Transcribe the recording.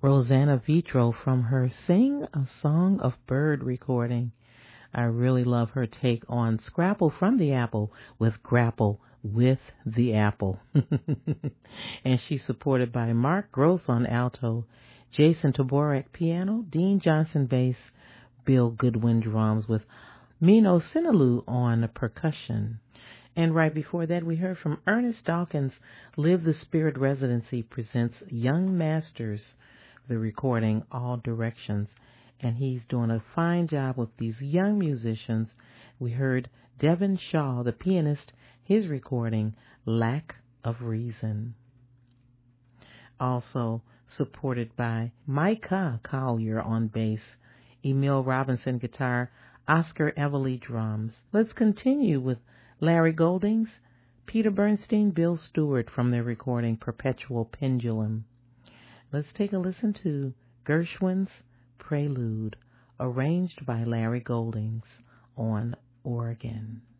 Rosanna Vitro from her Sing a Song of Bird recording. I really love her take on Scrapple from the Apple with Grapple with the Apple. And she's supported by Mark Gross on alto, Jason Taborek piano, Dean Johnson bass, Bill Goodwin drums with Mino Sinaloo on percussion. And right before that, we heard from Ernest Dawkins. Live the Spirit Residency presents Young Masters, the recording All Directions. And he's doing a fine job with these young musicians. We heard Devin Shaw, the pianist, his recording Lack of Reason. Also supported by Micah Collier on bass, Emil Robinson guitar, Oscar Evely drums. Let's continue with Larry Goldings, Peter Bernstein, Bill Stewart from their recording Perpetual Pendulum. Let's take a listen to Gershwin's Prelude, arranged by Larry Goldings on organ.